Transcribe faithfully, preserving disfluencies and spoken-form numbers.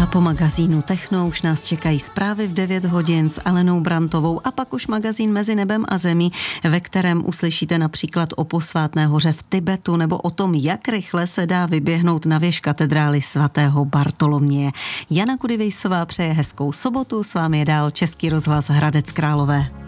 Po magazínu Techno už nás čekají zprávy v devět hodin s Alenou Brantovou a pak už magazín Mezi nebem a zemí, ve kterém uslyšíte například o posvátné hoře v Tibetu nebo o tom, jak rychle se dá vyběhnout na věž katedrály svatého Bartoloměje. Jana Kudivejsová přeje hezkou sobotu, s vámi je dál Český rozhlas Hradec Králové.